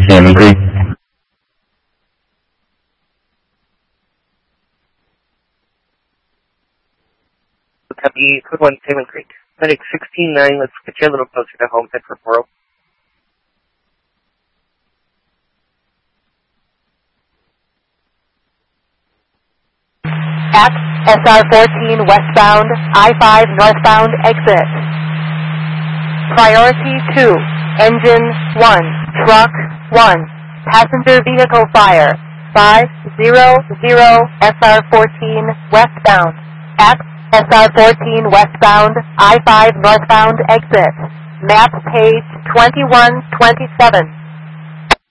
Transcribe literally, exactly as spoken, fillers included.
Salmon Creek. Copy, code one, Salmon Creek. Medic sixteen nine, let's get you a little closer to home, head for four oh. X, S R fourteen westbound, I five northbound exit. Priority two, engine one, truck one, passenger vehicle fire, five zero zero S R fourteen westbound. X, S R fourteen westbound, I five northbound exit. Map page twenty-one twenty-seven.